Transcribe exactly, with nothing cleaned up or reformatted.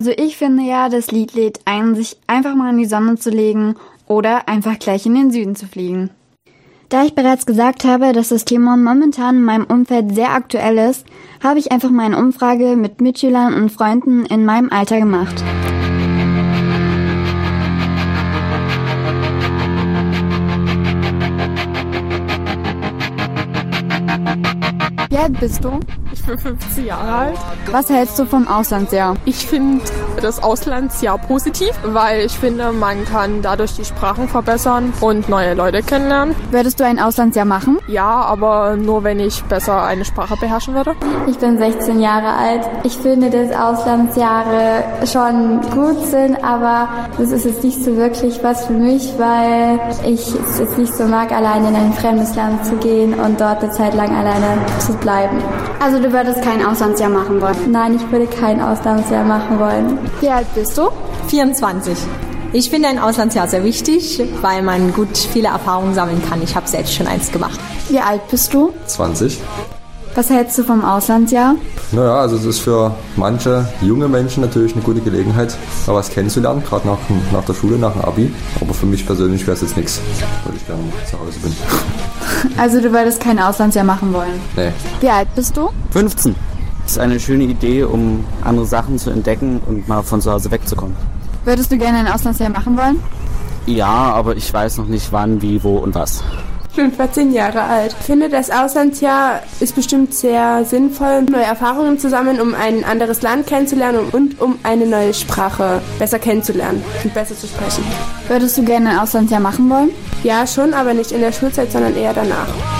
Also ich finde ja, das Lied lädt ein, sich einfach mal in die Sonne zu legen oder einfach gleich in den Süden zu fliegen. Da ich bereits gesagt habe, dass das Thema momentan in meinem Umfeld sehr aktuell ist, habe ich einfach mal eine Umfrage mit Mitschülern und Freunden in meinem Alter gemacht. Wie alt bist du? Ich bin fünfzehn Jahre alt. Was hältst du vom Auslandsjahr? Ich finde das Auslandsjahr positiv, weil ich finde, man kann dadurch die Sprachen verbessern und neue Leute kennenlernen. Würdest du ein Auslandsjahr machen? Ja, aber nur wenn ich besser eine Sprache beherrschen würde. Ich bin sechzehn Jahre alt. Ich finde, dass Auslandsjahre schon gut sind, aber das ist jetzt nicht so wirklich was für mich, weil ich es jetzt nicht so mag, alleine in ein fremdes Land zu gehen und dort eine Zeit lang alleine zu bleiben. Also du würdest kein Auslandsjahr machen wollen? Nein, ich würde kein Auslandsjahr machen wollen. Wie alt bist du? vierundzwanzig. Ich finde ein Auslandsjahr sehr wichtig, weil man gut viele Erfahrungen sammeln kann. Ich habe selbst schon eins gemacht. Wie alt bist du? zwanzig. Was hältst du vom Auslandsjahr? Naja, also es ist für manche junge Menschen natürlich eine gute Gelegenheit, mal was kennenzulernen, gerade nach, nach der Schule, nach dem Abi. Aber für mich persönlich wäre es jetzt nichts, weil ich gerne zu Hause bin. Also du würdest kein Auslandsjahr machen wollen? Nee. Wie alt bist du? fünfzehn. Das ist eine schöne Idee, um andere Sachen zu entdecken und mal von zu Hause wegzukommen. Würdest du gerne ein Auslandsjahr machen wollen? Ja, aber ich weiß noch nicht wann, wie, wo und was. Ich bin vierzehn Jahre alt. Ich finde, das Auslandsjahr ist bestimmt sehr sinnvoll, neue Erfahrungen zu sammeln, um ein anderes Land kennenzulernen und um eine neue Sprache besser kennenzulernen und besser zu sprechen. Würdest du gerne ein Auslandsjahr machen wollen? Ja, schon, aber nicht in der Schulzeit, sondern eher danach.